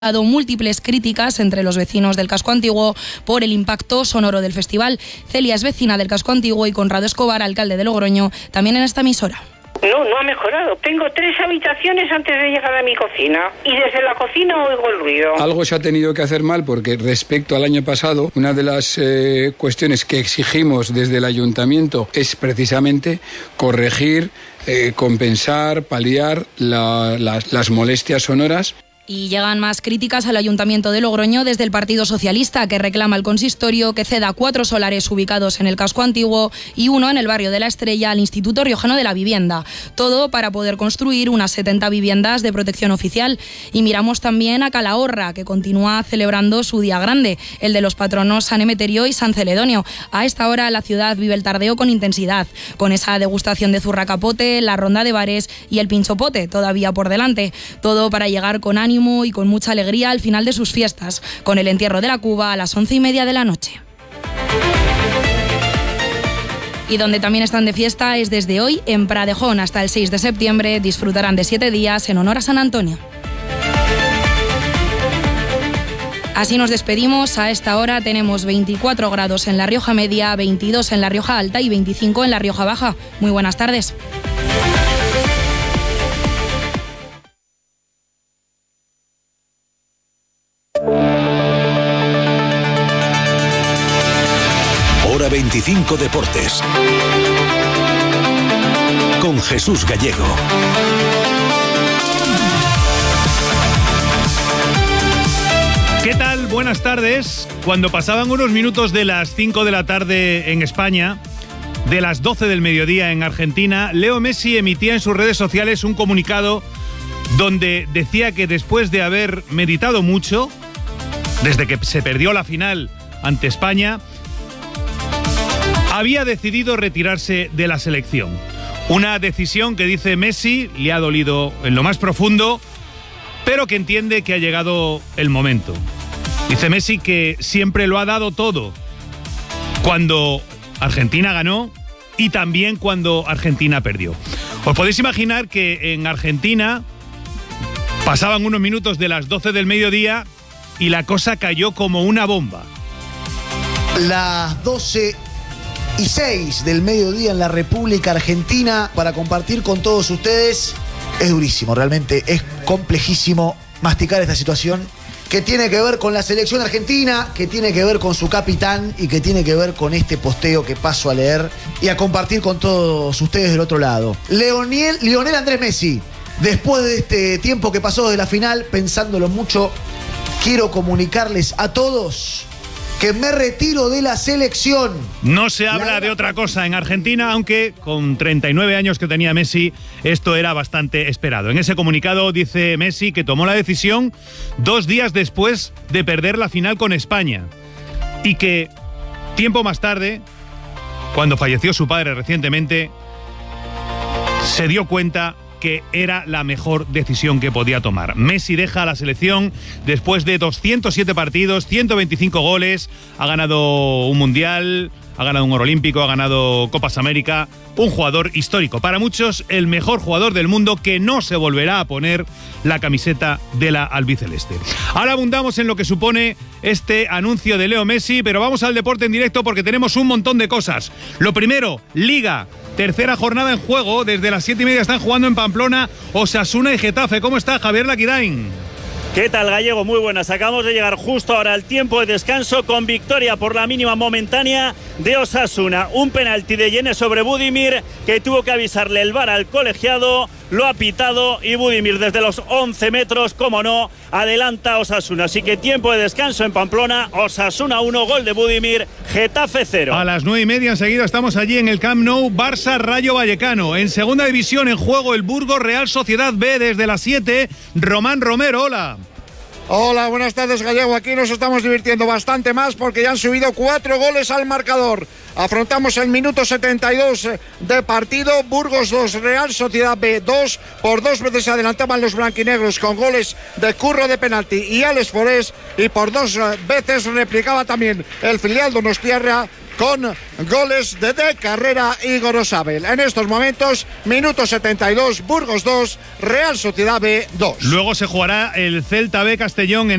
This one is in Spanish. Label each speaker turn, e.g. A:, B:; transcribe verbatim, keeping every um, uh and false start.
A: dado múltiples críticas entre los vecinos del casco antiguo por el impacto sonoro del festival. Celia es vecina del casco antiguo y Conrado Escobar, alcalde de Logroño, también en esta emisora.
B: No, no ha mejorado. Tengo tres habitaciones antes de llegar a mi cocina y desde la cocina oigo el ruido.
C: Algo se ha tenido que hacer mal porque respecto al año pasado, una de las eh, cuestiones que exigimos desde el ayuntamiento es precisamente corregir, eh, compensar, paliar la, las, las molestias sonoras.
A: Y llegan más críticas al Ayuntamiento de Logroño desde el Partido Socialista, que reclama al consistorio que ceda cuatro solares ubicados en el casco antiguo y uno en el barrio de La Estrella al Instituto Riojano de la Vivienda. Todo para poder construir unas setenta viviendas de protección oficial. Y miramos también a Calahorra, que continúa celebrando su día grande, el de los patronos San Emeterio y San Celedonio. A esta hora la ciudad vive el tardeo con intensidad, con esa degustación de zurracapote, la ronda de bares y el pinchopote todavía por delante. Todo para llegar con ánimo y con mucha alegría al final de sus fiestas, con el entierro de la Cuba a las once y media de la noche. Y donde también están de fiesta es desde hoy en Pradejón hasta el seis de septiembre. Disfrutarán de siete días en honor a San Antonio. Así nos despedimos. A esta hora tenemos veinticuatro grados en La Rioja Media, veintidós en La Rioja Alta y veinticinco en La Rioja Baja. Muy buenas tardes.
D: Hora veinticinco Deportes con Jesús Gallego.
E: ¿Qué tal? Buenas tardes. Cuando pasaban unos minutos de las cinco de la tarde en España, de las doce del mediodía en Argentina, Leo Messi emitía en sus redes sociales un comunicado donde decía que después de haber meditado mucho, desde que se perdió la final ante España, había decidido retirarse de la selección. Una decisión que, dice Messi, le ha dolido en lo más profundo, pero que entiende que ha llegado el momento. Dice Messi que siempre lo ha dado todo cuando Argentina ganó y también cuando Argentina perdió. Os podéis imaginar que en Argentina pasaban unos minutos de las doce del mediodía y la cosa cayó como una bomba.
F: Las doce y seis del mediodía en la República Argentina para compartir con todos ustedes. Es durísimo, realmente es complejísimo masticar esta situación que tiene que ver con la selección argentina, que tiene que ver con su capitán y que tiene que ver con este posteo que paso a leer y a compartir con todos ustedes del otro lado. Leonel, Lionel Andrés Messi, después de este tiempo que pasó desde la final, pensándolo mucho, quiero comunicarles a todos que me retiro de la selección.
E: No se habla de otra cosa en Argentina, aunque con treinta y nueve años que tenía Messi, esto era bastante esperado. En ese comunicado dice Messi que tomó la decisión dos días después de perder la final con España y que tiempo más tarde, cuando falleció su padre recientemente, se dio cuenta que era la mejor decisión que podía tomar. Messi deja la selección después de doscientos siete partidos, ciento veinticinco goles, ha ganado un mundial, ha ganado un oro olímpico, ha ganado Copas América, un jugador histórico. Para muchos, el mejor jugador del mundo que no se volverá a poner la camiseta de la albiceleste. Ahora abundamos en lo que supone este anuncio de Leo Messi, pero vamos al deporte en directo porque tenemos un montón de cosas. Lo primero, Liga. Tercera jornada en juego, desde las siete y media están jugando en Pamplona Osasuna y Getafe. ¿Cómo está Javier Laquidain?
G: ¿Qué tal, Gallego? Muy buenas. Acabamos de llegar justo ahora al tiempo de descanso con victoria por la mínima momentánea de Osasuna. Un penalti de Yene sobre Budimir que tuvo que avisarle el V A R al colegiado, lo ha pitado y Budimir desde los once metros, como no, adelanta a Osasuna. Así que tiempo de descanso en Pamplona, Osasuna uno, gol de Budimir, Getafe cero.
E: A las nueve y media enseguida estamos allí en el Camp Nou, Barça Rayo Vallecano. En segunda división en juego el Burgos Real Sociedad B desde las siete, Román Romero, hola.
H: Hola, buenas tardes, Gallego. Aquí nos estamos divirtiendo bastante más porque ya han subido cuatro goles al marcador. Afrontamos el minuto setenta y dos de partido. Burgos dos, Real Sociedad B dos. Por dos veces se adelantaban los blanquinegros con goles de Curro de penalti y Alex Forés. Y por dos veces replicaba también el filial donostiarra con goles de De Carrera y Gorosabel. En estos momentos, minuto setenta y dos, Burgos dos, Real Sociedad B dos.
E: Luego se jugará el Celta B Castellón en